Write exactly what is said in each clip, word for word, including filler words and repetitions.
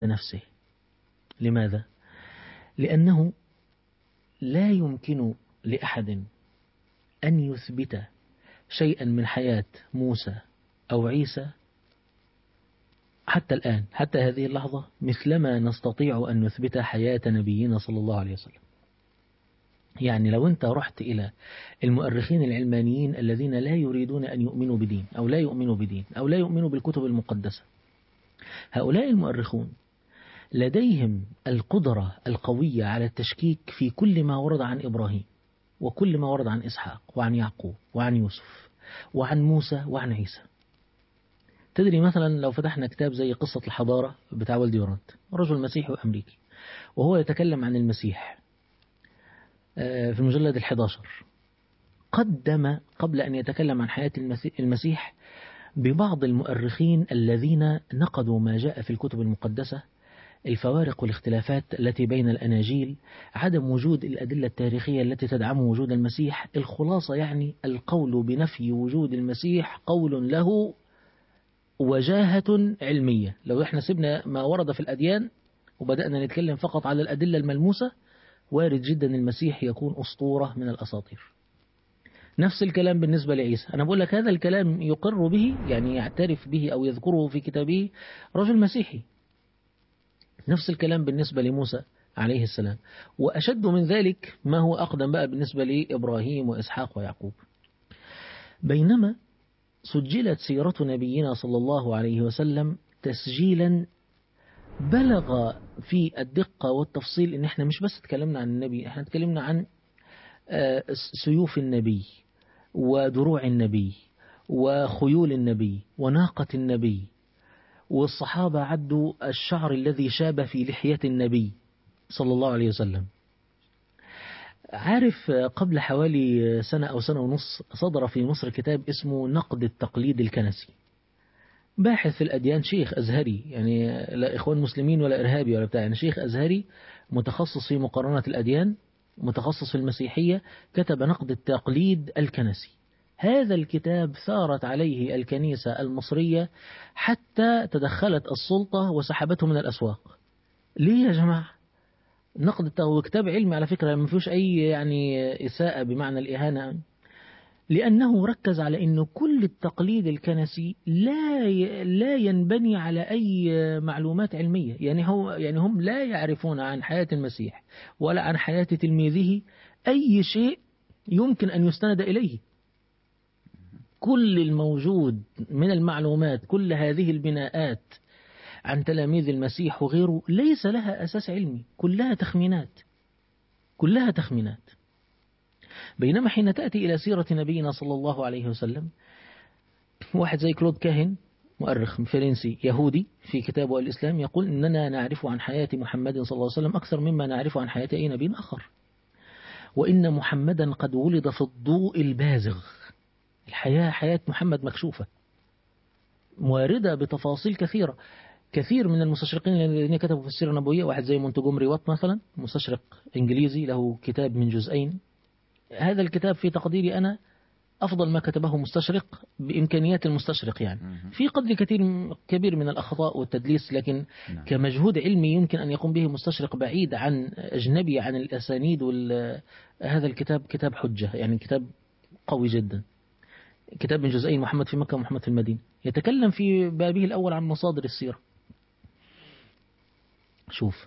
نفسه. لماذا؟ لأنه لا يمكن لأحد أن يثبت شيئا من حياة موسى أو عيسى حتى الآن، حتى هذه اللحظة، مثلما نستطيع أن نثبت حياة نبينا صلى الله عليه وسلم. يعني لو أنت رحت إلى المؤرخين العلمانيين الذين لا يريدون أن يؤمنوا بدين أو لا يؤمنوا بدين أو لا يؤمنوا بالكتب المقدسة، هؤلاء المؤرخون لديهم القدرة القوية على التشكيك في كل ما ورد عن إبراهيم وكل ما ورد عن إسحاق وعن يعقوب وعن يوسف وعن موسى وعن عيسى. تدري مثلا لو فتحنا كتاب زي قصة الحضارة بتاع والدي دورانت، رجل مسيحي وأمريكي، وهو يتكلم عن المسيح في المجلد الحادي عشر، قدم قبل أن يتكلم عن حياة المسيح ببعض المؤرخين الذين نقدوا ما جاء في الكتب المقدسة، الفوارق والاختلافات التي بين الأناجيل، عدم وجود الأدلة التاريخية التي تدعم وجود المسيح. الخلاصة يعني القول بنفي وجود المسيح قول له وجاهة علمية. لو احنا سبنا ما ورد في الأديان وبدأنا نتكلم فقط على الأدلة الملموسة، وارد جدا المسيح يكون أسطورة من الأساطير. نفس الكلام بالنسبة لعيسى. أنا بقول لك هذا الكلام يقر به، يعني يعترف به أو يذكره في كتابه رجل مسيحي. نفس الكلام بالنسبة لموسى عليه السلام، وأشد من ذلك ما هو أقدم بقى بالنسبة لإبراهيم وإسحاق ويعقوب. بينما سجلت سيرة نبينا صلى الله عليه وسلم تسجيلا بلغ في الدقة والتفصيل، إن احنا مش بس تكلمنا عن النبي، احنا تكلمنا عن سيوف النبي ودروع النبي وخيول النبي وناقة النبي، والصحابة عدوا الشعر الذي شاب في لحية النبي صلى الله عليه وسلم. عارف قبل حوالي سنة أو سنة ونص صدر في مصر كتاب اسمه نقد التقليد الكنسي، باحث في الأديان، شيخ أزهري، يعني لا إخوان مسلمين ولا إرهابي ولا بتاع، يعني شيخ أزهري متخصص في مقارنة الأديان، متخصص في المسيحية، كتب نقد التقليد الكنسي. هذا الكتاب ثارت عليه الكنيسة المصرية حتى تدخلت السلطة وسحبته من الأسواق. ليه يا جماعة؟ نقد التقليد كتاب علمي على فكرة، ما فيهوش أي يعني إساءة بمعنى الإهانة، لأنه ركز على أنه كل التقليد الكنسي لا لا ينبني على أي معلومات علمية. يعني هو يعني هم لا يعرفون عن حياة المسيح ولا عن حياة تلميذه أي شيء يمكن أن يستند إليه. كل الموجود من المعلومات، كل هذه البناءات عن تلاميذ المسيح وغيره ليس لها أساس علمي، كلها تخمينات، كلها تخمينات. بينما حين تأتي إلى سيرة نبينا صلى الله عليه وسلم، واحد زي كلود كاهن مؤرخ فرنسي يهودي في كتابه الإسلام يقول إننا نعرف عن حياة محمد صلى الله عليه وسلم أكثر مما نعرف عن حياة أي نبي آخر، وإن محمدا قد ولد في الضوء البازغ. الحياة حياة محمد مكشوفة واردة بتفاصيل كثيرة. كثير من المستشرقين الذين كتبوا في السيرة النبوية، واحد زي مونتجومري وات مثلا، مستشرق إنجليزي له كتاب من جزئين، هذا الكتاب في تقديري أنا أفضل ما كتبه مستشرق بإمكانيات المستشرق، يعني في قدر كثير كبير من الأخطاء والتدليس، لكن نعم. كمجهود علمي يمكن أن يقوم به مستشرق بعيد عن أجنبي عن الأسانيد، هذا الكتاب كتاب حجة، يعني كتاب قوي جدا. كتاب من جزئين، محمد في مكة ومحمد في المدينة، يتكلم في بابه الأول عن مصادر السيرة. شوف،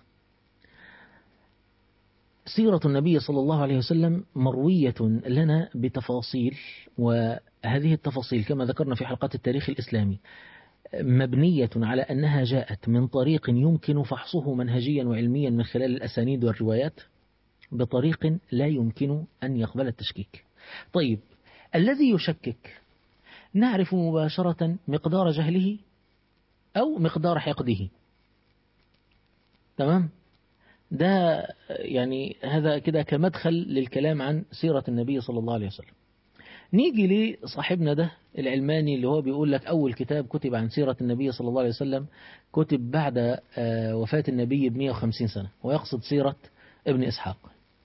سيرة النبي صلى الله عليه وسلم مروية لنا بتفاصيل، وهذه التفاصيل كما ذكرنا في حلقات التاريخ الإسلامي مبنية على أنها جاءت من طريق يمكن فحصه منهجيا وعلميا من خلال الأسانيد والروايات بطريق لا يمكن أن يقبل التشكيك. طيب، الذي يشكك نعرف مباشرة مقدار جهله أو مقدار حقده، تمام؟ ده يعني هذا كده كمدخل للكلام عن سيرة النبي صلى الله عليه وسلم. نيجي لصاحبنا ده العلماني اللي هو بيقول لك أول كتاب كتب عن سيرة النبي صلى الله عليه وسلم كتب بعد وفاة النبي ب مئة وخمسين سنة، ويقصد سيرة ابن إسحاق.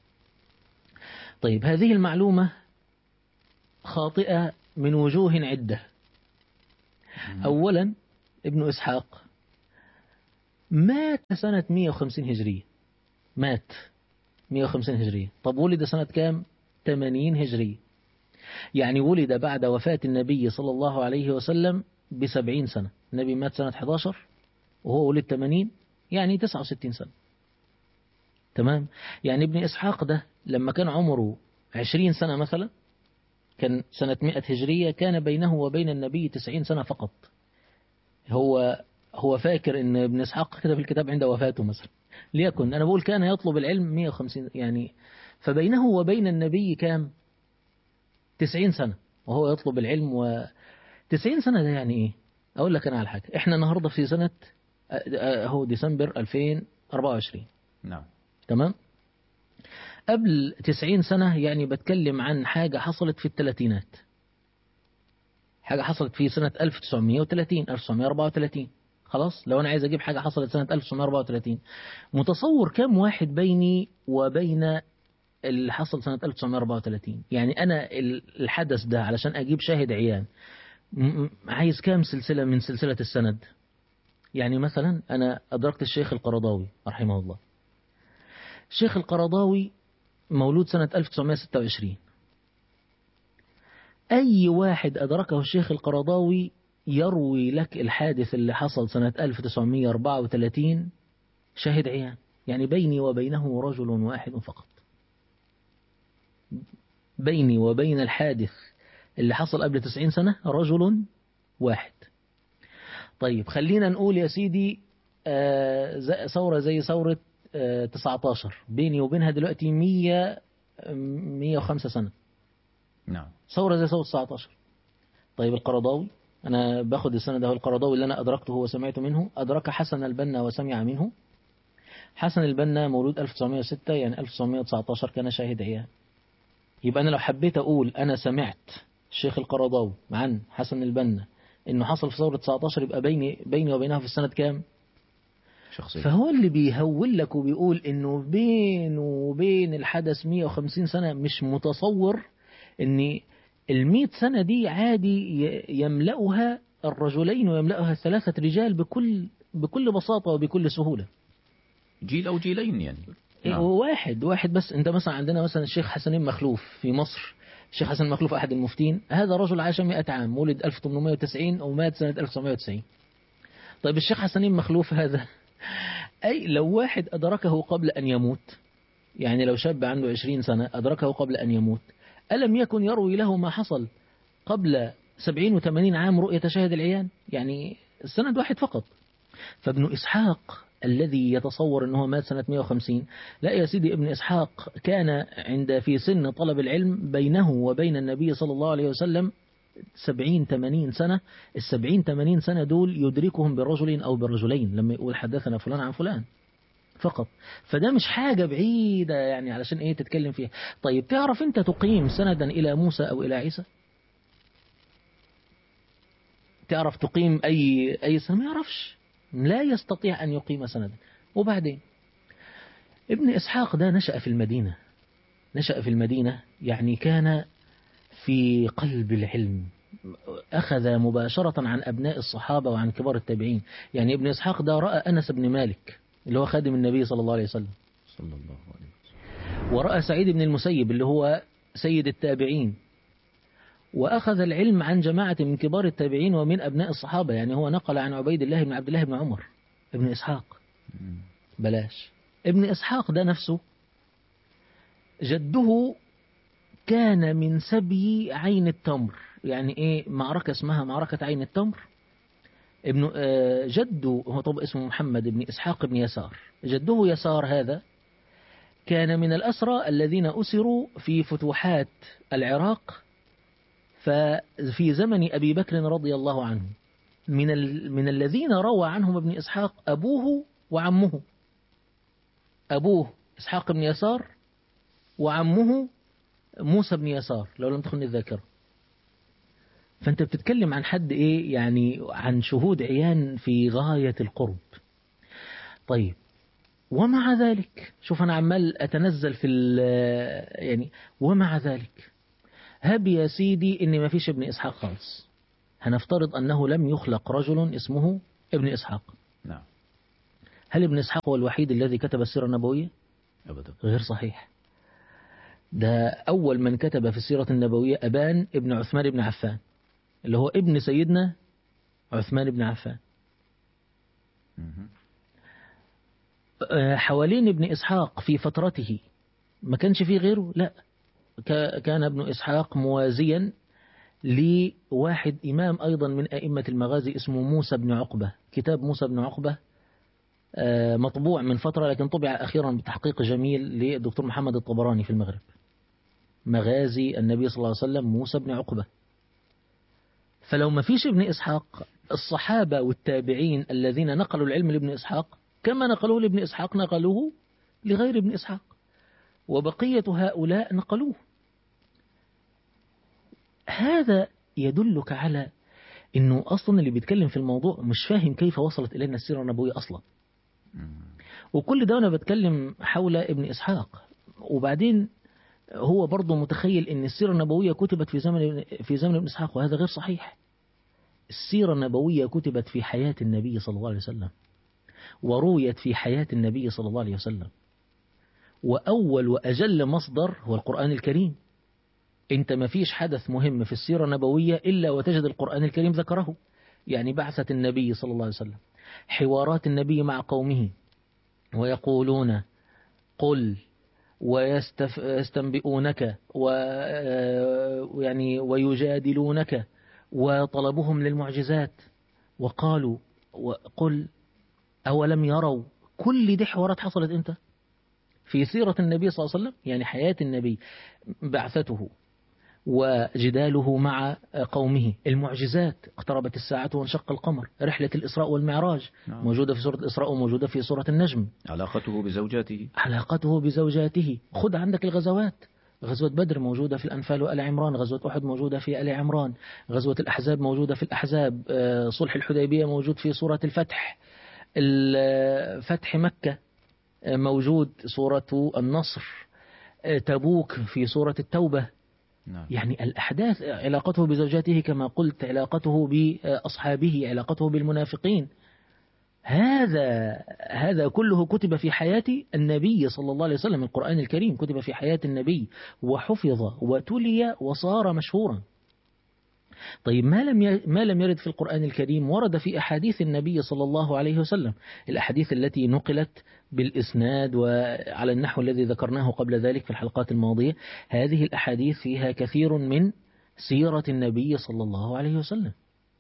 طيب، هذه المعلومة خاطئة من وجوه عدة. أولا، ابن إسحاق مات سنة مئة وخمسين هجرية، مات مئة وخمسين هجرية. طب ولد سنة كام؟ ثمانين هجرية، يعني ولد بعد وفاة النبي صلى الله عليه وسلم بسبعين سنة. النبي مات سنة أحد عشر وهو ولد ثمانين، يعني تسعة وستين سنة. تمام. يعني ابن إسحاق ده لما كان عمره عشرين سنة مثلا، كان سنة مئة هجرية، كان بينه وبين النبي تسعين سنة فقط. هو هو فاكر ان ابن إسحاق كده في الكتاب عند وفاته مثلا، ليكن أنا بقول كان يطلب العلم مئة وخمسين، يعني فبينه وبين النبي كام؟ تسعين سنة وهو يطلب العلم. و تسعين سنة ده يعني إيه؟ أقول لك أنا على حاجة. إحنا النهاردة في سنة هو ديسمبر ألفين وأربعة وعشرين. نعم. تمام. قبل تسعين سنة يعني بتكلم عن حاجة حصلت في الثلاثينات، حاجة حصلت في سنة ألف وتسعمئة وثلاثين ألف وتسعمئة وأربعة وثلاثين. خلاص، لو أنا عايز أجيب حاجة حصلت سنة ألف وتسعمئة وأربعة وثلاثين، متصور كم واحد بيني وبين اللي حصل سنة ألف وتسعمئة وأربعة وثلاثين؟ يعني أنا الحدث ده علشان أجيب شاهد عيان عايز كام سلسلة من سلسلة السند؟ يعني مثلا أنا أدركت الشيخ القرضاوي رحمه الله. الشيخ القرضاوي مولود سنة ألف وتسعمئة وستة وعشرين. أي واحد أدركه الشيخ القرضاوي يروي لك الحادث اللي حصل سنة ألف وتسعمئة وأربعة وثلاثين شاهد عيان. يعني بيني وبينه رجل واحد فقط، بيني وبين الحادث اللي حصل قبل تسعين سنة رجل واحد. طيب خلينا نقول يا سيدي آه ثورة زي ثورة آه تسعة عشر، بيني وبينها دلوقتي مية مية وخمسة سنة. نعم. ثورة زي ثورة تسعة عشر. طيب القرضاوي، أنا باخد السنة ده، القرضاوي اللي أنا أدركته وسمعت منه، أدرك حسن البنا وسمع منه. حسن البنا مولود ألف وتسعمئة وستة، يعني ألف وتسعمئة وتسعة عشر كان شاهد عيان. يبقى أنا لو حبيت أقول أنا سمعت الشيخ القرضاوي عن حسن البنا إنه حصل في ثورة تسعة عشر، يبقى بيني بيني وبينها في السنة كام؟ شخصيا. فهو اللي بيهول لك وبيقول إنه بينه وبين الحدث مئة وخمسين سنة، مش متصور إن المئة سنة دي عادي يملأها الرجلين ويملأها ثلاثة رجال بكل بكل بساطة وبكل سهولة. جيل أو جيلين يعني. نعم. واحد واحد بس. انت مثلا عندنا مثلا الشيخ حسنين مخلوف في مصر. الشيخ حسن مخلوف أحد المفتين، هذا رجل عاش مئة عام، ولد ألف وثمانمئة وتسعين ومات سنة ألف وتسعمئة وتسعين. طيب الشيخ حسنين مخلوف هذا أي لو واحد أدركه قبل أن يموت، يعني لو شاب عنده عشرين سنة أدركه قبل أن يموت، ألم يكن يروي له ما حصل قبل سبعين وثمانين عام رؤية شاهد العيان؟ يعني السند واحد فقط. فابن إسحاق الذي يتصور أنه مات سنة مئة وخمسين، لا يا سيدي، ابن إسحاق كان عند في سن طلب العلم بينه وبين النبي صلى الله عليه وسلم سبعين ثمانين سنة. السبعين ثمانين سنة دول يدركهم برجل أو برجلين لما يقول حدثنا فلان عن فلان فقط. فده مش حاجة بعيدة يعني علشان ايه تتكلم فيها. طيب تعرف انت تقيم سندا إلى موسى أو إلى عيسى؟ تعرف تقيم أي أي سنة؟ ما يعرفش، لا يستطيع أن يقيم سندا. وبعدين ابن إسحاق ده نشأ في المدينة، نشأ في المدينة يعني كان في قلب العلم، أخذ مباشرة عن أبناء الصحابة وعن كبار التابعين. يعني ابن إسحاق ده رأى أنس بن مالك اللي هو خادم النبي صلى الله عليه وسلم صلى الله عليه وسلم، ورأى سعيد بن المسيب اللي هو سيد التابعين، وأخذ العلم عن جماعة من كبار التابعين ومن أبناء الصحابة. يعني هو نقل عن عبيد الله بن عبد الله بن عمر. ابن إسحاق بلاش، ابن إسحاق ده نفسه جده كان من سبي عين التمر. يعني ايه معركة اسمها معركة عين التمر؟ ابن جده هو طب اسمه محمد بن إسحاق بن يسار. جده يسار هذا كان من الأسرى الذين أسروا في فتوحات العراق ففي زمن أبي بكر رضي الله عنه. من من الذين روى عنهم ابن إسحاق أبوه وعمه، أبوه إسحاق بن يسار وعمه موسى بن يسار لو لم تخن الذاكرة. فأنت بتتكلم عن حد إيه يعني، عن شهود عيان في غاية القرب. طيب ومع ذلك شوف أنا عمال أتنزل في يعني، ومع ذلك هب يا سيدي إن ما فيش ابن إسحاق خالص، هنفترض أنه لم يخلق رجل اسمه ابن إسحاق. نعم. هل ابن إسحاق هو الوحيد الذي كتب السيرة النبوية؟ أبدا. غير صحيح. ده أول من كتب في السيرة النبوية أبان ابن عثمان بن عفان، اللي هو ابن سيدنا عثمان بن عفان. حوالين ابن إسحاق في فترته ما كانش فيه غيره؟ لا، كان ابن إسحاق موازيا لواحد إمام أيضا من أئمة المغازي اسمه موسى بن عقبة. كتاب موسى بن عقبة مطبوع من فترة، لكن طبع أخيرا بتحقيق جميل للدكتور محمد الطبراني في المغرب. مغازي النبي صلى الله عليه وسلم موسى بن عقبة. فلو ما فيش ابن إسحاق، الصحابة والتابعين الذين نقلوا العلم لابن إسحاق كما نقلوه لابن إسحاق نقلوه لغير ابن إسحاق، وبقية هؤلاء نقلوه. هذا يدلك على أنه أصلا اللي بيتكلم في الموضوع مش فاهم كيف وصلت إلينا السيرة النبوية أصلا. وكل ده أنا بتكلم حول ابن إسحاق، وبعدين هو برضه متخيل أن السيرة النبوية كتبت في زمن في زمن ابن إسحاق، وهذا غير صحيح. السيرة النبوية كتبت في حياة النبي صلى الله عليه وسلم، ورويت في حياة النبي صلى الله عليه وسلم، وأول وأجل مصدر هو القرآن الكريم. أنت ما فيش حدث مهم في السيرة النبوية إلا وتجد القرآن الكريم ذكره. يعني بعثة النبي صلى الله عليه وسلم، حوارات النبي مع قومه ويقولون قل ويستنبئونك ويعني ويجادلونك، وطلبهم للمعجزات، وقالوا وقل أولم يروا. كل دي حوارات حصلت إمتى؟ في سيرة النبي صلى الله عليه وسلم، يعني حياة النبي، بعثته وجداله مع قومه، المعجزات، اقتربت الساعة وانشق القمر، رحلة الإسراء والمعراج نعم. موجودة في سورة الإسراء وموجودة في سورة النجم، علاقته بزوجاته علاقته بزوجاته. خد عندك الغزوات، غزوة بدر موجودة في الأنفال وآل عمران، غزوة أحد موجودة في آل عمران، غزوة الأحزاب موجودة في الأحزاب، صلح الحديبية موجود في سورة الفتح، فتح مكة موجود سورة النصر، تبوك في سورة التوبة. نعم. يعني الأحداث، علاقته بزوجاته كما قلت، علاقته بأصحابه، علاقته بالمنافقين، هذا هذا كله كتب في حياة النبي صلى الله عليه وسلم. القرآن الكريم كتب في حياة النبي وحفظ وتلي وصار مشهورا. طيب ما لم ما لم يرد في القرآن الكريم ورد في أحاديث النبي صلى الله عليه وسلم، الأحاديث التي نقلت بالإسناد وعلى النحو الذي ذكرناه قبل ذلك في الحلقات الماضية. هذه الأحاديث فيها كثير من سيرة النبي صلى الله عليه وسلم.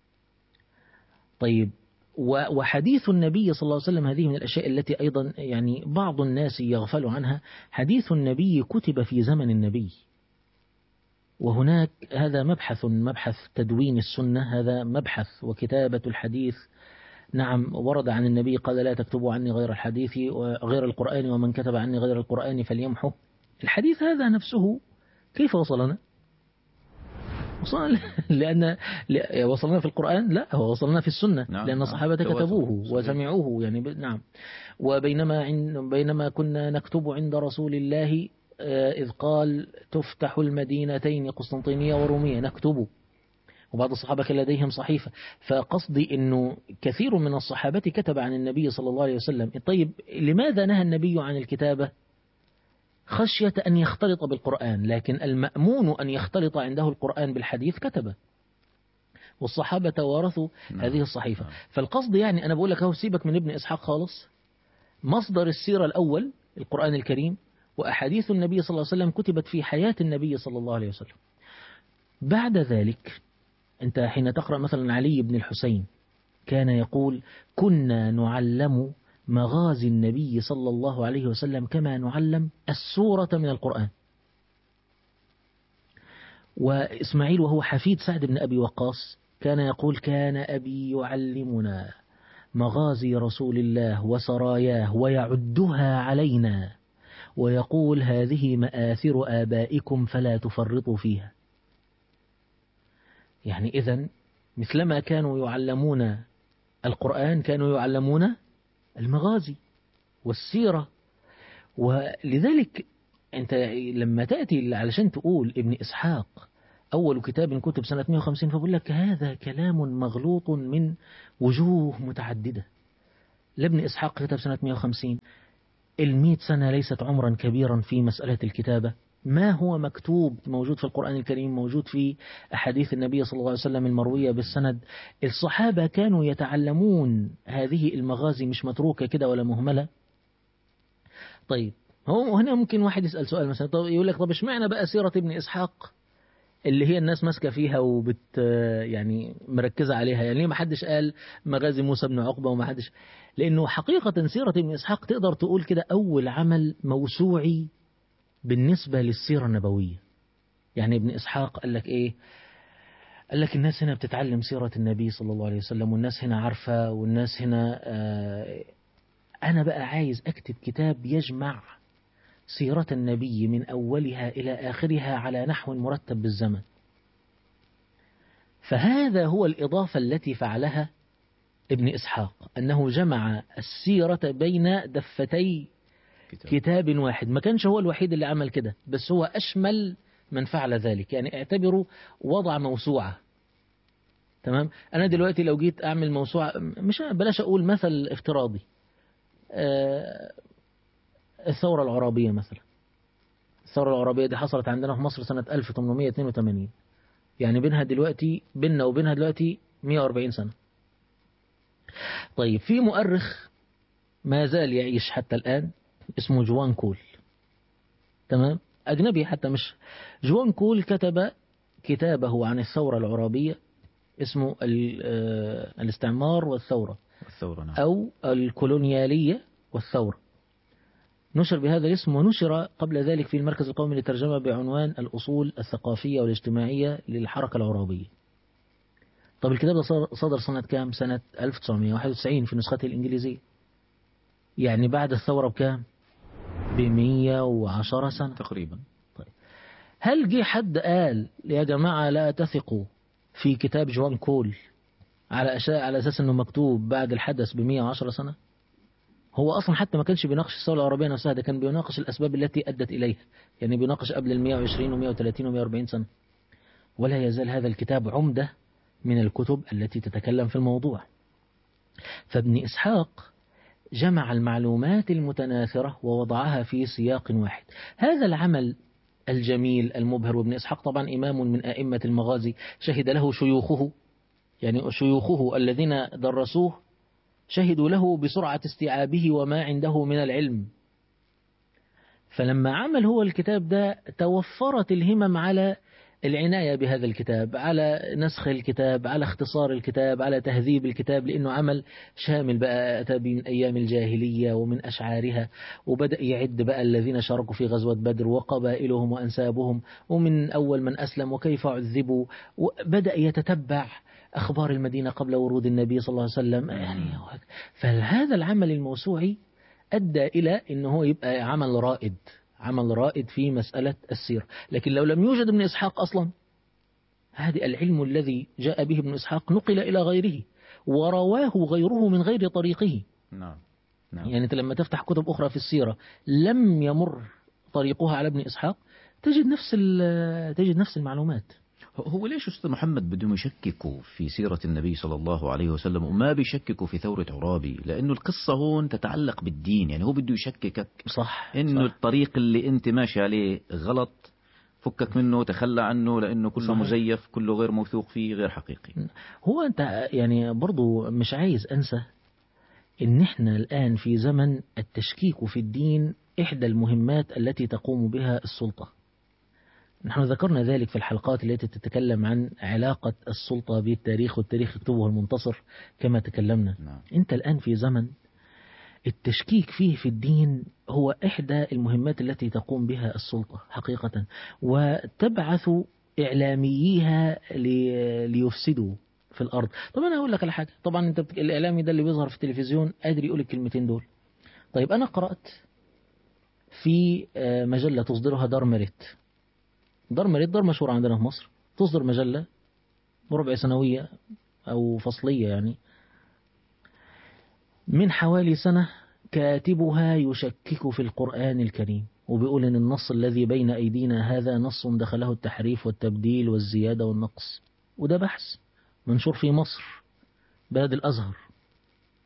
طيب وحديث النبي صلى الله عليه وسلم، هذه من الأشياء التي أيضا يعني بعض الناس يغفل عنها. حديث النبي كتب في زمن النبي، وهناك هذا مبحث مبحث تدوين السنة، هذا مبحث وكتابة الحديث. نعم، ورد عن النبي قال لا تكتبوا عني غير الحديث وغير القرآن، ومن كتب عني غير القرآن فليمحه. الحديث هذا نفسه كيف وصلنا؟ وصلنا لأن وصلنا في القرآن؟ لا، هو وصلنا في السنة. نعم. لأن الصحابة نعم. كتبوه وسمعوه يعني نعم. وبينما بينما كنا نكتب عند رسول الله إذ قال تفتح المدينتين قسطنطينية ورومية، نكتبه، وبعض الصحابة كان لديهم صحيفة. فقصدي أنه كثير من الصحابة كتب عن النبي صلى الله عليه وسلم. طيب لماذا نهى النبي عن الكتابة؟ خشية أن يختلط بالقرآن، لكن المأمون أن يختلط عنده القرآن بالحديث كتبه، والصحابة توارثوا نعم. هذه الصحيفة. نعم. فالقصد يعني أنا بقول لك هو سيبك من ابن إسحاق خالص، مصدر السيرة الأول القرآن الكريم، وأحاديث النبي صلى الله عليه وسلم كتبت في حياة النبي صلى الله عليه وسلم. بعد ذلك أنت حين تقرأ مثلا علي بن الحسين كان يقول كنا نعلم مغازي النبي صلى الله عليه وسلم كما نعلم السورة من القرآن. وإسماعيل وهو حفيد سعد بن أبي وقاص كان يقول كان أبي يعلمنا مغازي رسول الله وسراياه ويعدها علينا ويقول هذه مآثر آبائكم فلا تفرطوا فيها. يعني إذن مثلما كانوا يعلمون القرآن كانوا يعلمون المغازي والسيرة. ولذلك أنت لما تأتي علشان تقول ابن إسحاق أول كتاب كتب سنة مئة وخمسين، فبقول لك هذا كلام مغلوط من وجوه متعددة. لابن إسحاق كتب سنة مئة وخمسين. المئة سنة ليست عمرا كبيرا في مسألة الكتابة. ما هو مكتوب موجود في القرآن الكريم، موجود في أحاديث النبي صلى الله عليه وسلم المروية بالسند. الصحابة كانوا يتعلمون هذه المغازي، مش متروكة كده ولا مهملة. طيب هو هنا ممكن واحد يسأل سؤال مثلا، طب يقول لك طب اشمعنى بقى سيرة ابن إسحاق اللي هي الناس ماسكة فيها وبت يعني مركزة عليها، يعني ليه ما حدش قال مغازي موسى بن عقبة وما حدش؟ لأنه حقيقة سيرة ابن إسحاق تقدر تقول كده أول عمل موسوعي بالنسبة للسيرة النبوية. يعني ابن إسحاق قال لك إيه؟ قال لك الناس هنا بتتعلم سيرة النبي صلى الله عليه وسلم، والناس هنا عارفة، والناس هنا آه أنا بقى عايز أكتب كتاب يجمع سيرة النبي من أولها إلى آخرها على نحو مرتب بالزمن. فهذا هو الإضافة التي فعلها ابن إسحاق، أنه جمع السيرة بين دفتي كتاب, كتاب واحد. ما كانش هو الوحيد اللي عمل كده، بس هو أشمل من فعل ذلك. يعني اعتبروا وضع موسوعة. تمام. أنا دلوقتي لو جيت أعمل موسوعة، مش بلاش أقول مثل افتراضي، آه الثورة العرابية مثلا. الثورة العرابية دي حصلت عندنا في مصر سنة ألف وثمانمئة واثنين وثمانين، يعني بينها دلوقتي بيننا وبينها دلوقتي مئة وأربعين سنة. طيب في مؤرخ ما زال يعيش حتى الآن اسمه جوان كول. تمام. أجنبي حتى، مش جوان كول كتب كتابه عن الثورة العرابية اسمه الاستعمار والثورة, والثورة نعم. أو الكولونيالية والثورة. نشر بهذا الاسم، ونشر قبل ذلك في المركز القومي للترجمة بعنوان الأصول الثقافية والاجتماعية للحركة العرابية. طب الكتاب ده صدر سنة كام؟ سنة ألف وتسعمئة وواحد وتسعين في نسخته الإنجليزية، يعني بعد الثورة بكام؟ بمية وعشرة سنة تقريبا. طيب هل جه حد قال يا جماعة لا تثقوا في كتاب جوان كول على أشياء على أساس أنه مكتوب بعد الحدث بمية وعشرة سنة؟ هو أصلا حتى ما كانش بيناقش الثورة العربية نفسها، ده كان بيناقش الأسباب التي أدت إليها، يعني بيناقش قبل المية وعشرين ومية وثلاثين ومية وأربعين سنة. ولا يزال هذا الكتاب عمدة من الكتب التي تتكلم في الموضوع. فابن إسحاق جمع المعلومات المتناثرة ووضعها في سياق واحد. هذا العمل الجميل المبهر، وابن إسحاق طبعا إمام من أئمة المغازي، شهد له شيوخه، يعني شيوخه الذين درسوه شهدوا له بسرعة استيعابه وما عنده من العلم. فلما عمل هو الكتاب ده توفرت الهمم على العناية بهذا الكتاب، على نسخ الكتاب، على اختصار الكتاب، على تهذيب الكتاب، لأنه عمل شامل بقى، أتى من أيام الجاهلية ومن أشعارها، وبدأ يعد بقى الذين شاركوا في غزوة بدر وقبائلهم وأنسابهم ومن أول من أسلم وكيف عذبوا، وبدأ يتتبع أخبار المدينة قبل ورود النبي صلى الله عليه وسلم. يعني فهذا العمل الموسوعي أدى إلى أنه يبقى عمل رائد، عمل رائد في مسألة السيرة. لكن لو لم يوجد ابن إسحاق أصلا، هذا العلم الذي جاء به ابن إسحاق نقل إلى غيره ورواه غيره من غير طريقه. نعم. نعم. يعني أنت لما تفتح كتب أخرى في السيرة لم يمر طريقها على ابن إسحاق تجد نفس تجد نفس المعلومات. هو ليش أستاذ محمد بدهم يشككوا في سيرة النبي صلى الله عليه وسلم وما بيشككوا في ثورة عرابي؟ لأنه القصة هون تتعلق بالدين، يعني هو بده يشككك صح إنه صح. الطريق اللي أنت ماشي عليه غلط، فكك منه، تخلى عنه، لأنه كله صحيح. مزيف، كله غير موثوق فيه، غير حقيقي. هو أنت يعني برضو مش عايز أنسى إن إحنا الآن في زمن التشكيك في الدين إحدى المهمات التي تقوم بها السلطة. نحن ذكرنا ذلك في الحلقات التي تتكلم عن علاقة السلطة بالتاريخ، والتاريخ يكتبه المنتصر كما تكلمنا. نعم. أنت الآن في زمن التشكيك فيه في الدين هو إحدى المهمات التي تقوم بها السلطة حقيقة، وتبعث إعلامييها ليفسدوا في الأرض. طب أنا أقول لك على حاجة، طبعا أنت بتك... الإعلامي ده اللي بيظهر في التلفزيون قادر يقول الكلمتين دول. طيب أنا قرأت في مجلة تصدرها دار ميريت. دار ميريت دار مشهور عندنا في مصر، تصدر مجلة ربع سنوية أو فصلية يعني. من حوالي سنة كاتبها يشكك في القرآن الكريم، وبيقول إن النص الذي بين أيدينا هذا نص دخله التحريف والتبديل والزيادة والنقص. وده بحث منشور في مصر بلد الأزهر.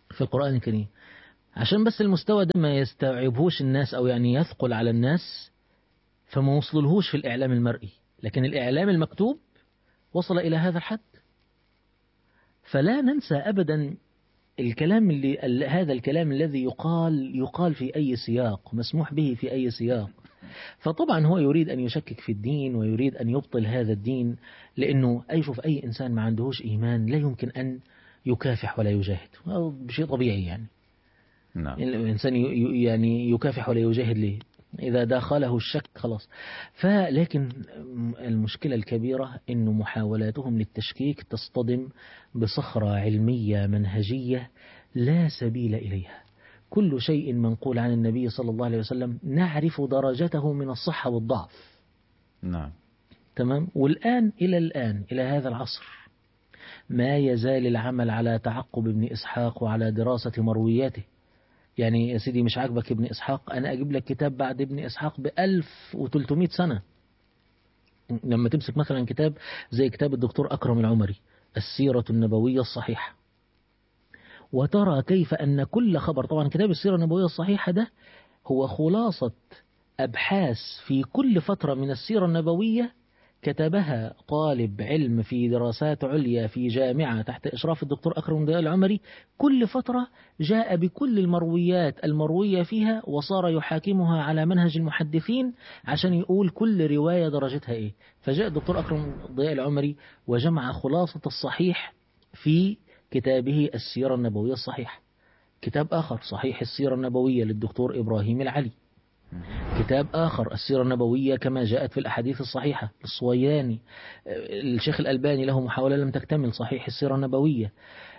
في القرآن الكريم، عشان بس المستوى ده ما يستوعبهوش الناس أو يعني يثقل على الناس، فما وصللهوش في الإعلام المرئي، لكن الإعلام المكتوب وصل إلى هذا الحد. فلا ننسى أبدا الكلام اللي هذا الكلام الذي يقال يقال في أي سياق، مسموح به في أي سياق. فطبعا هو يريد أن يشكك في الدين ويريد أن يبطل هذا الدين، لأنه أي شوف أي إنسان ما عندهوش إيمان لا يمكن أن يكافح ولا يجاهد، بشيء طبيعي يعني. نعم. الإنسان يعني يكافح ولا يجاهد ليه؟ إذا داخله الشك خلاص. فلكن المشكلة الكبيرة إنه محاولاتهم للتشكيك تصطدم بصخرة علمية منهجية لا سبيل إليها. كل شيء منقول عن النبي صلى الله عليه وسلم نعرف درجته من الصحة والضعف. نعم. تمام. والآن إلى الآن إلى هذا العصر ما يزال العمل على تعقب ابن إسحاق وعلى دراسة مروياته. يعني يا سيدي مش عاجبك ابن إسحاق، أنا أجيب لك كتاب بعد ابن إسحاق بألف وثلاثمائة سنة. لما تمسك مثلا كتاب زي كتاب الدكتور أكرم العمري السيرة النبوية الصحيحة، وترى كيف أن كل خبر، طبعا كتاب السيرة النبوية الصحيحة ده هو خلاصة أبحاث في كل فترة من السيرة النبوية كتبها طالب علم في دراسات عليا في جامعة تحت إشراف الدكتور أكرم العمري. كل فترة جاء بكل المرويات المروية فيها وصار يحاكمها على منهج المحدثين عشان يقول كل رواية درجتها إيه. فجاء الدكتور أكرم ضياء العمري وجمع خلاصة الصحيح في كتابه السيرة النبوية الصحيحة. كتاب آخر صحيح السيرة النبوية للدكتور إبراهيم العلي. كتاب آخر السيرة النبوية كما جاءت في الأحاديث الصحيحة الصوياني. الشيخ الألباني له محاولة لم تكتمل صحيح السيرة النبوية.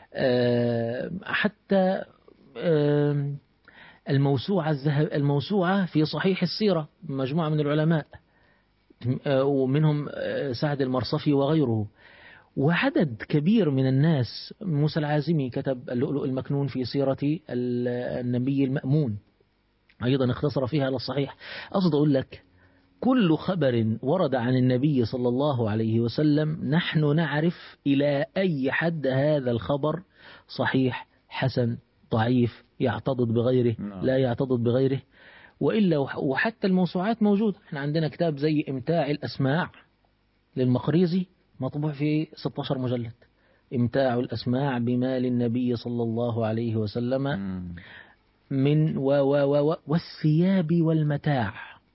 حتى الموسوعة الذهب الموسوعة في صحيح السيرة مجموعة من العلماء ومنهم سعد المرصفي وغيره، وعدد كبير من الناس. موسى العازمي كتب اللؤلؤ المكنون في سيرة النبي المأمون، أيضا اختصر فيها على الصحيح. أقصد أقول لك كل خبر ورد عن النبي صلى الله عليه وسلم نحن نعرف إلى أي حد هذا الخبر صحيح حسن ضعيف يعتضد بغيره لا يعتضد بغيره. وإلا وحتى الموسوعات موجودة. احنا عندنا كتاب زي إمتاع الأسماع للمقريزي مطبوع في ستة عشر مجلد، إمتاع الأسماع بما للنبي صلى الله عليه وسلم من و و و والثياب والمتاع.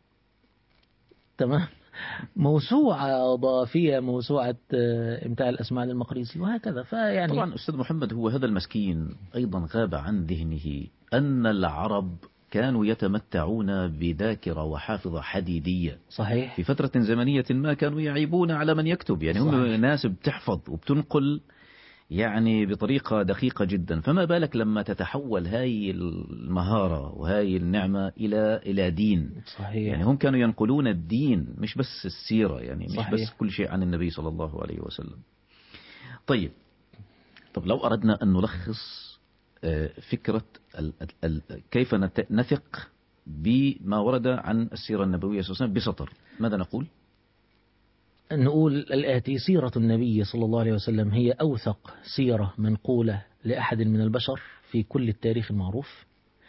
تمام. موسوعة ضافية موسوعة إمتاع الأسماع للمقريزي وهكذا. فيعني طبعا أستاذ محمد هو هذا المسكين أيضا غاب عن ذهنه أن العرب كانوا يتمتعون بذاكرة وحافظة حديدية. صحيح. في فترة زمنية ما كانوا يعيبون على من يكتب، يعني هم ناس بتحفظ وبتنقل يعني بطريقة دقيقة جدا، فما بالك لما تتحول هاي المهارة وهاي النعمة إلى إلى دين. صحيح. يعني هم كانوا ينقلون الدين مش بس السيرة، يعني مش صحيح. بس كل شيء عن النبي صلى الله عليه وسلم. طيب طب لو أردنا أن نلخص فكرة كيف نثق بما ورد عن السيرة النبوية صلى الله عليه وسلم بسطر، ماذا نقول؟ نقول الآتي: سيرة النبي صلى الله عليه وسلم هي أوثق سيرة منقولة لأحد من البشر في كل التاريخ المعروف.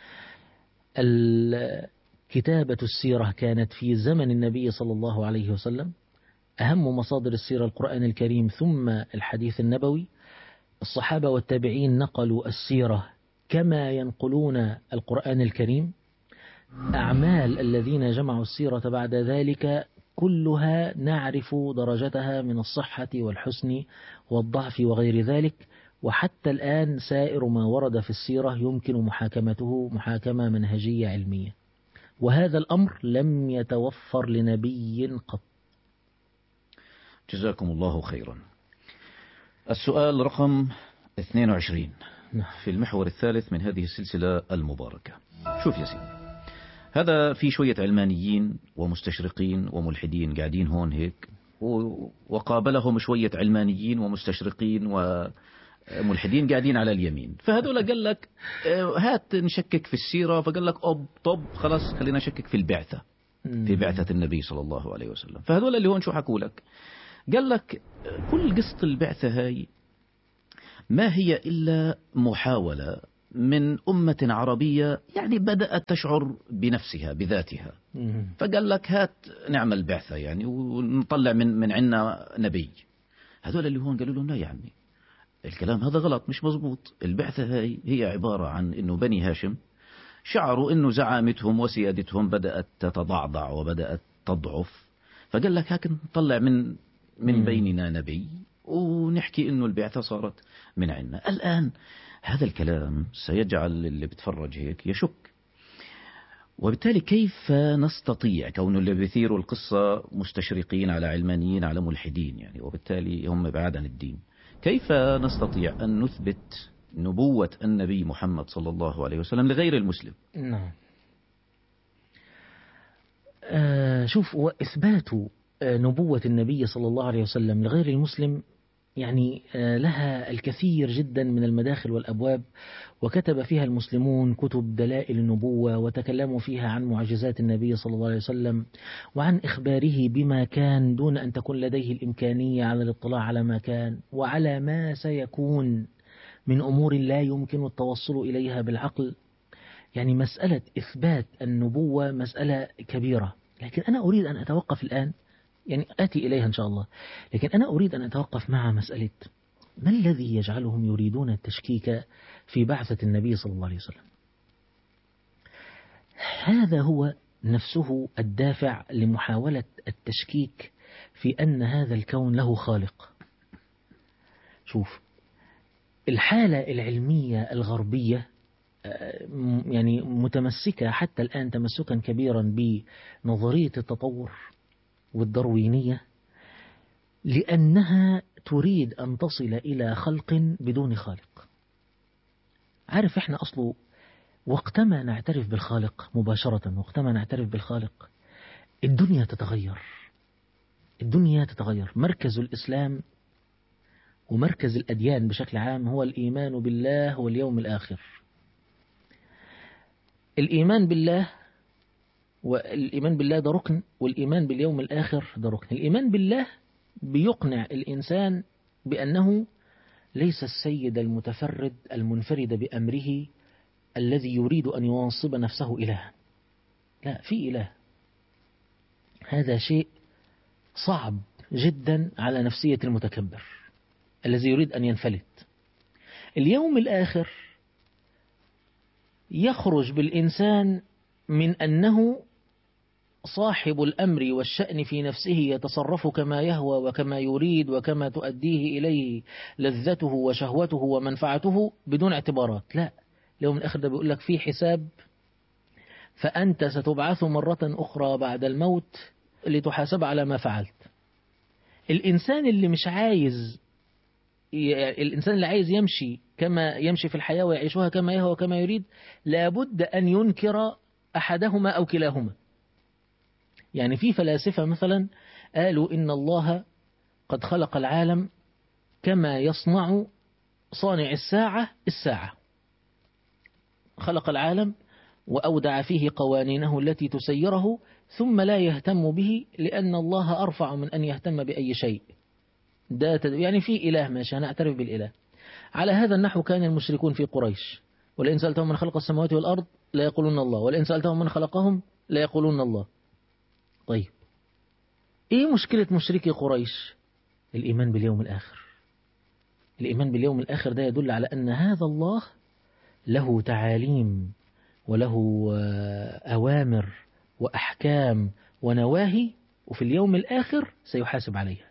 كتابة السيرة كانت في زمن النبي صلى الله عليه وسلم. أهم مصادر السيرة القرآن الكريم ثم الحديث النبوي. الصحابة والتابعين نقلوا السيرة كما ينقلون القرآن الكريم. أعمال الذين جمعوا السيرة بعد ذلك كلها نعرف درجتها من الصحة والحسن والضعف وغير ذلك. وحتى الآن سائر ما ورد في السيرة يمكن محاكمته محاكمة منهجية علمية، وهذا الأمر لم يتوفر لنبي قط. جزاكم الله خيرا. السؤال رقم اثنين وعشرين في المحور الثالث من هذه السلسلة المباركة. شوف يا سيدي، هذا في شوية علمانيين ومستشرقين وملحدين قاعدين هون هيك، وقابلهم شوية علمانيين ومستشرقين وملحدين قاعدين على اليمين. فهذول قال لك هات نشكك في السيرة، فقال لك أب طب خلاص خلينا نشكك في البعثة، في بعثة النبي صلى الله عليه وسلم. فهذول اللي هون شو حكوا لك؟ قال لك كل قصة البعثة هاي ما هي إلا محاولة من أمة عربية يعني بدأت تشعر بنفسها بذاتها، فقال لك هات نعمل بعثة يعني ونطلع من من عنا نبي. هذول اللي هون قالوا لهم لا يا عمي الكلام هذا غلط مش مزبوط. البعثة هاي هي عبارة عن إنه بني هاشم شعروا إنه زعامتهم وسيادتهم بدأت تتضعضع وبدأت تضعف، فقال لك هاك نطلع من من بيننا نبي ونحكي إنه البعثة صارت من عنا. الآن هذا الكلام سيجعل اللي بتفرج هيك يشك، وبالتالي كيف نستطيع كون اللي بيثيروا القصة مستشرقين على علمانيين على ملحدين يعني، وبالتالي هم بعاد عن الدين، كيف نستطيع أن نثبت نبوة النبي محمد صلى الله عليه وسلم لغير المسلم؟ نعم. آه شوف، وإثبات نبوة النبي صلى الله عليه وسلم لغير المسلم يعني لها الكثير جدا من المداخل والأبواب، وكتب فيها المسلمون كتب دلائل النبوة وتكلموا فيها عن معجزات النبي صلى الله عليه وسلم وعن إخباره بما كان دون أن تكون لديه الإمكانية على الاطلاع على ما كان وعلى ما سيكون من أمور لا يمكن التوصل إليها بالعقل. يعني مسألة إثبات النبوة مسألة كبيرة، لكن أنا أريد أن أتوقف الآن، يعني آتي إليها إن شاء الله، لكن أنا أريد أن أتوقف مع مسألة ما الذي يجعلهم يريدون التشكيك في بعثة النبي صلى الله عليه وسلم. هذا هو نفسه الدافع لمحاولة التشكيك في أن هذا الكون له خالق. شوف، الحالة العلمية الغربية يعني متمسكة حتى الآن تمسكا كبيرا بنظرية التطور والدروينية، لأنها تريد أن تصل إلى خلق بدون خالق. عارف إحنا أصله وقتما نعترف بالخالق مباشرة، وقتما نعترف بالخالق الدنيا تتغير، الدنيا تتغير. مركز الإسلام ومركز الأديان بشكل عام هو الإيمان بالله واليوم الآخر. الإيمان بالله والإيمان بالله ده ركن، والإيمان باليوم الآخر ده ركن. الإيمان بالله بيقنع الإنسان بأنه ليس السيد المتفرد المنفرد بأمره الذي يريد أن ينصب نفسه إلها، لا، في إله. هذا شيء صعب جدا على نفسية المتكبر الذي يريد أن ينفلت. اليوم الآخر يخرج بالإنسان من أنه صاحب الأمر والشأن في نفسه يتصرف كما يهوى وكما يريد وكما تؤديه إليه لذته وشهوته ومنفعته بدون اعتبارات. لا، اليوم الآخر ده بيقول لك في حساب، فأنت ستبعث مرة أخرى بعد الموت لتحاسب على ما فعلت. الإنسان اللي مش عايز، الإنسان اللي عايز يمشي كما يمشي في الحياة ويعيشها كما يهوى وكما يريد لابد أن ينكر أحدهما أو كلاهما. يعني في فلاسفة مثلا قالوا إن الله قد خلق العالم كما يصنع صانع الساعة الساعة، خلق العالم وأودع فيه قوانينه التي تسيره ثم لا يهتم به لأن الله أرفع من أن يهتم بأي شيء. ده يعني في إله ماشي، أنا أعترف بالإله. على هذا النحو كان المشركون في قريش، ولئن سألتهم من خلق السماوات والأرض لا يقولون الله، ولئن سألتهم من خلقهم لا يقولون الله. طيب إيه مشكلة مشركي قريش؟ الإيمان باليوم الآخر. الإيمان باليوم الآخر ده يدل على أن هذا الله له تعاليم وله أوامر وأحكام ونواهي، وفي اليوم الآخر سيحاسب عليها.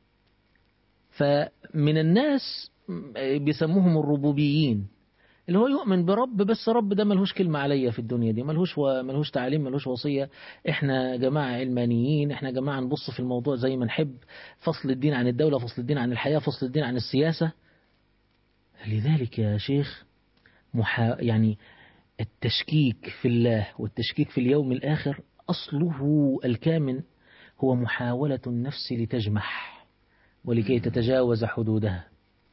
فمن الناس بيسموهم الربوبيين، اللي هو يؤمن برب بس رب ده ملهوش كلمة عليا في الدنيا دي، ملهوش و... ملهوش تعليم، ملهوش وصية. احنا جماعة علمانيين، احنا جماعة نبص في الموضوع زي ما نحب، فصل الدين عن الدولة، فصل الدين عن الحياة، فصل الدين عن السياسة. لذلك يا شيخ محا... يعني التشكيك في الله والتشكيك في اليوم الآخر أصله الكامن هو محاولة النفس لتجمح ولكي تتجاوز حدودها.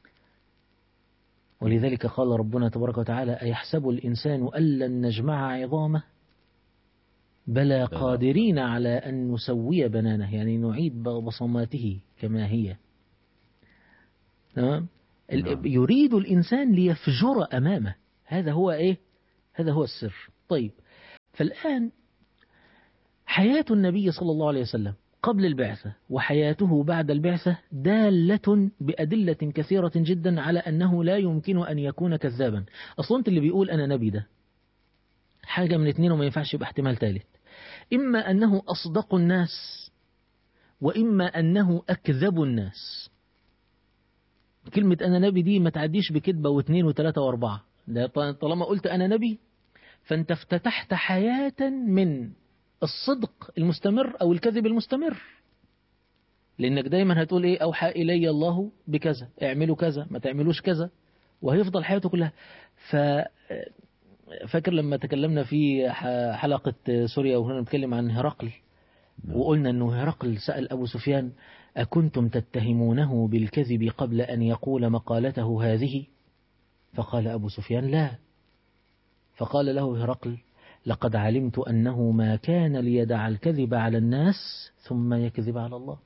ولذلك قال ربنا تبارك وتعالى: أيحسب الإنسان أن لن نجمع عظامه بلى قادرين على أن نسوي بنانه، يعني نعيد بصماته كما هي. تمام؟ يريد الإنسان ليفجر أمامه، هذا هو إيه؟ هذا هو السر. طيب، فالآن حياة النبي صلى الله عليه وسلم قبل البعثة وحياته بعد البعثة دالة بأدلة كثيرة جدا على أنه لا يمكن أن يكون كذابا. أصلا أنت اللي بيقول أنا نبي ده حاجة من اثنين وما ينفعش يبقى احتمال ثالث، إما أنه أصدق الناس وإما أنه أكذب الناس. كلمة أنا نبي دي ما تعديش بكذبة واثنين وثلاثة وأربعة. طالما قلت أنا نبي فأنت افتتحت حياة من الصدق المستمر أو الكذب المستمر، لأنك دايما هتقول إيه؟ أوحى إلي الله بكذا، اعملوا كذا، ما تعملوش كذا، وهيفضل حياته كلها. ف فاكر لما تكلمنا في حلقة سوريا وهنا نتكلم عن هرقل، وقلنا أنه هرقل سأل أبو سفيان أكنتم تتهمونه بالكذب قبل أن يقول مقالته هذه؟ فقال أبو سفيان لا. فقال له هرقل لقد علمت أنه ما كان ليدع الكذب على الناس ثم يكذب على الله.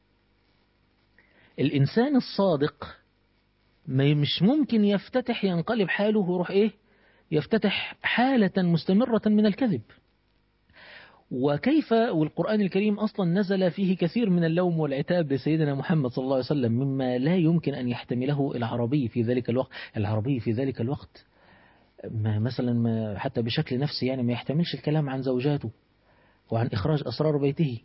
الإنسان الصادق ما مش ممكن يفتتح ينقلب حاله ويروح إيه؟ يفتتح حالة مستمرة من الكذب. وكيف والقرآن الكريم أصلا نزل فيه كثير من اللوم والعتاب لسيدنا محمد صلى الله عليه وسلم مما لا يمكن أن يحتمله العربي في ذلك الوقت. العربي في ذلك الوقت ما مثلا ما حتى بشكل نفسي يعني ما يحتملش الكلام عن زوجاته وعن إخراج أسرار بيته.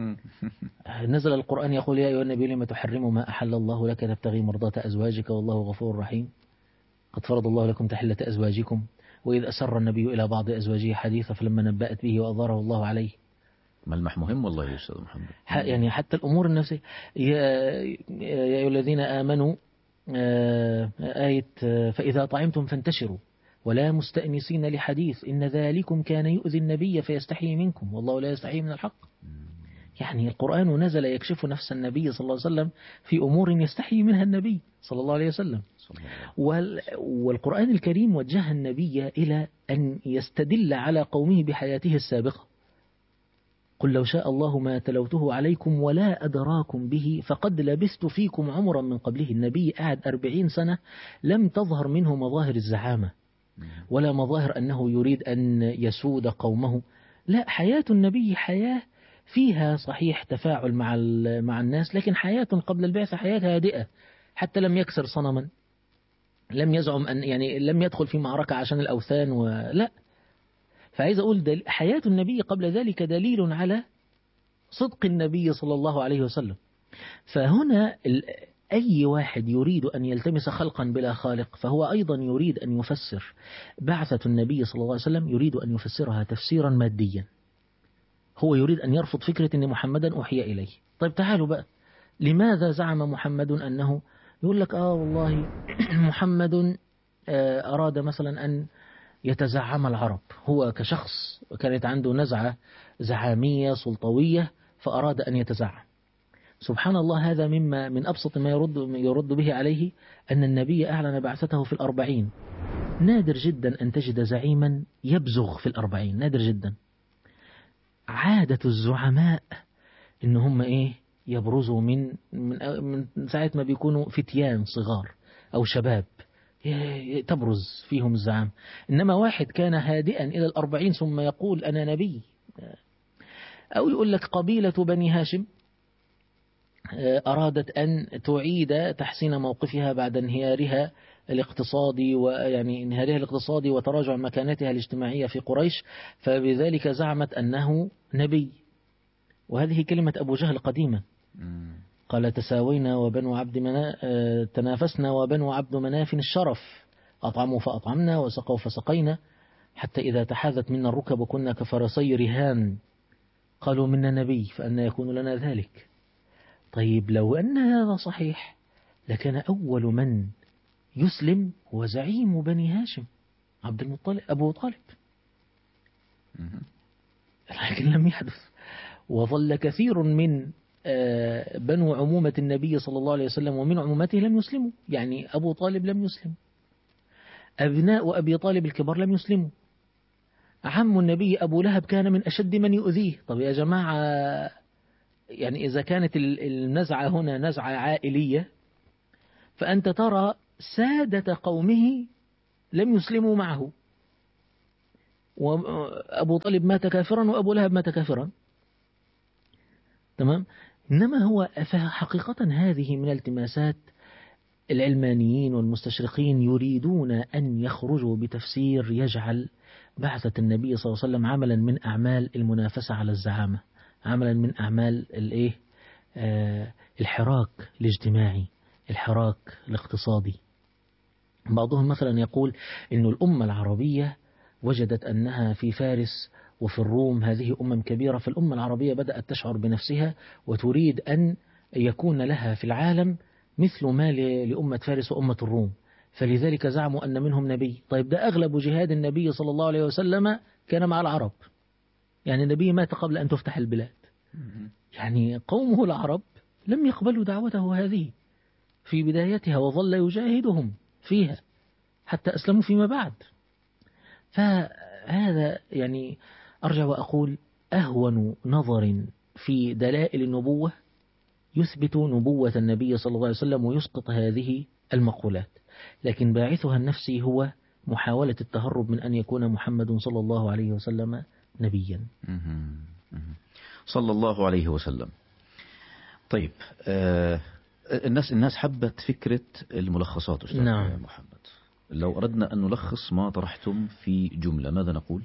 نزل القرآن يقول يا أيها النبي لما تحرم ما أحل الله لك تبتغي مرضات أزواجك والله غفور رحيم قد فرض الله لكم تحلة أزواجكم وإذ أسر النبي إلى بعض أزواجه حديثا فلما نبأت به وأظهره الله عليه. ملمح مهم والله يا أستاذ محمد. يعني حتى الأمور النفسية يا أيها الذين آمنوا آية فإذا طعمتم فانتشروا ولا مستأنسين لحديث إن ذلكم كان يؤذي النبي فيستحيي منكم والله لا يستحيي من الحق. يعني القرآن نزل يكشف نفس النبي صلى الله عليه وسلم في أمور يستحيي منها النبي صلى الله عليه وسلم. والقرآن الكريم وجه النبي إلى أن يستدل على قومه بحياته السابقة. قل لو شاء الله ما تلوته عليكم ولا أدراكم به فقد لبثت فيكم عمرا من قبله. النبي قعد أربعين سنة لم تظهر منه مظاهر الزعامة ولا مظاهر أنه يريد أن يسود قومه. لا، حياة النبي حياة فيها صحيح تفاعل مع مع الناس، لكن حياة قبل البعثة حياة هادئة. حتى لم يكسر صنما، لم يزعم أن يعني لم يدخل في معركة عشان الأوثان ولا. فعايز أقول حياة النبي قبل ذلك دليل على صدق النبي صلى الله عليه وسلم. فهنا أي واحد يريد أن يلتمس خلقا بلا خالق فهو أيضا يريد أن يفسر بعثة النبي صلى الله عليه وسلم، يريد أن يفسرها تفسيرا ماديا. هو يريد أن يرفض فكرة أن محمدا أوحي إليه. طيب تعالوا بقى، لماذا زعم محمد أنه يقول لك آه والله محمد أراد مثلا أن يتزعم العرب، هو كشخص كانت عنده نزعة زعامية سلطوية فأراد أن يتزعم. سبحان الله، هذا مما من أبسط ما يرد, يرد به عليه أن النبي أعلن بعثته في الأربعين. نادر جدا أن تجد زعيما يبزغ في الأربعين، نادر جدا. عادة الزعماء إن هم إيه يبرزوا من, من, من ساعة ما بيكونوا فتيان صغار أو شباب تبرز فيهم الزعام. إنما واحد كان هادئا إلى الأربعين ثم يقول أنا نبي. أو يقول لك قبيلة بني هاشم أرادت أن تعيد تحسين موقفها بعد انهيارها الاقتصادي ويعني انهيارها الاقتصادي وتراجع مكانتها الاجتماعية في قريش، فبذلك زعمت أنه نبي. وهذه كلمة أبو جهل قديمة، قال تساوينا وبنو عبد منا تنافسنا وبنو عبد مناف الشرف أطعموا فأطعمنا وسقوا فسقينا حتى إذا تحاذت منا الركب كنا كفرسي رهان قالوا منا نبي فأنا يكون لنا ذلك. طيب لو أن هذا صحيح لكان أول من يسلم هو زعيم بني هاشم عبد المطلب أبو طالب، لكن لم يحدث. وظل كثير من بنو عمومة النبي صلى الله عليه وسلم ومن عمومته لم يسلموا. يعني أبو طالب لم يسلم، أبناء أبي طالب الكبار لم يسلموا، عم النبي أبو لهب كان من أشد من يؤذيه. طب يا جماعة، يعني إذا كانت النزعة هنا نزعة عائلية فأنت ترى سادة قومه لم يسلموا معه، وأبو طالب مات كافرا وأبو لهب مات كافرا. تمام. إنما هو حقيقة هذه من التماسات العلمانيين والمستشرقين، يريدون أن يخرجوا بتفسير يجعل بعثة النبي صلى الله عليه وسلم عملا من أعمال المنافسة على الزعامة، عملا من أعمال الإيه آه الحراك الاجتماعي، الحراك الاقتصادي. بعضهم مثلا يقول إن الأمة العربية وجدت أنها في فارس وفي الروم هذه أمم كبيرة، فالأمة العربية بدأت تشعر بنفسها وتريد أن يكون لها في العالم مثل ما لأمة فارس وأمة الروم، فلذلك زعموا أن منهم نبي. طيب ده أغلب جهاد النبي صلى الله عليه وسلم كان مع العرب، يعني النبي مات قبل أن تفتح البلاد، يعني قومه العرب لم يقبلوا دعوته هذه في بدايتها، وظل يجاهدهم فيها حتى أسلموا فيما بعد. فهذا يعني أرجع وأقول أهون نظر في دلائل النبوة يثبت نبوة النبي صلى الله عليه وسلم ويسقط هذه المقولات، لكن باعثها النفسي هو محاولة التهرب من أن يكون محمد صلى الله عليه وسلم نبيا صلى الله عليه وسلم. طيب آه الناس الناس حبت فكرة الملخصات أستاذ نعم. محمد، لو أردنا أن نلخص ما طرحتم في جملة ماذا نقول؟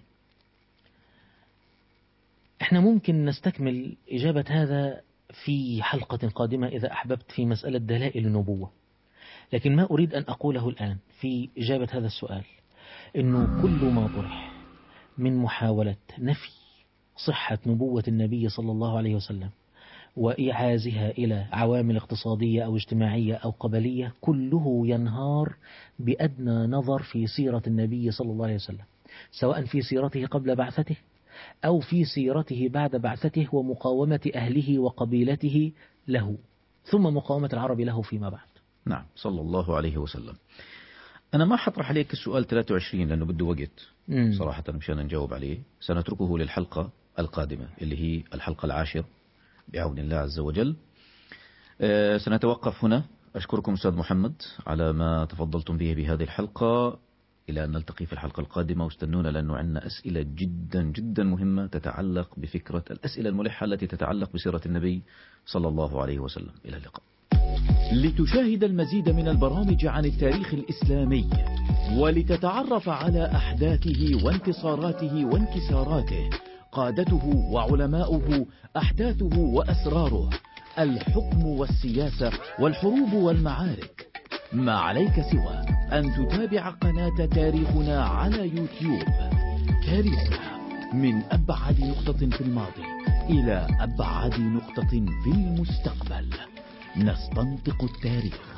احنا ممكن نستكمل إجابة هذا في حلقة قادمة إذا أحببت في مسألة دلائل النبوة، لكن ما أريد أن أقوله الآن في إجابة هذا السؤال إنه كل ما طرح من محاولة نفي صحة نبوة النبي صلى الله عليه وسلم وإعازها إلى عوامل اقتصادية أو اجتماعية أو قبلية كله ينهار بأدنى نظر في سيرة النبي صلى الله عليه وسلم، سواء في سيرته قبل بعثته أو في سيرته بعد بعثته ومقاومة أهله وقبيلته له، ثم مقاومة العرب له فيما بعد. نعم صلى الله عليه وسلم. أنا ما حطرح عليك السؤال ثلاثة وعشرين لأنه بده وقت مم. صراحة مشان نجاوب عليه، سنتركه للحلقة القادمة اللي هي الحلقة العاشرة بعون الله عز وجل. أه سنتوقف هنا. أشكركم أستاذ محمد على ما تفضلتم به بهذه الحلقة، إلى أن نلتقي في الحلقة القادمة، واستنونا لأنه عندنا أسئلة جدا جدا مهمة تتعلق بفكرة الأسئلة الملحة التي تتعلق بسيرة النبي صلى الله عليه وسلم. إلى اللقاء. لتشاهد المزيد من البرامج عن التاريخ الإسلامي ولتتعرف على أحداثه وانتصاراته وانكساراته، قادته وعلماؤه، أحداثه وأسراره، الحكم والسياسة والحروب والمعارك، ما عليك سوى أن تتابع قناة تاريخنا على يوتيوب. تاريخنا من أبعد نقطة في الماضي إلى أبعد نقطة في المستقبل، نستنطق التاريخ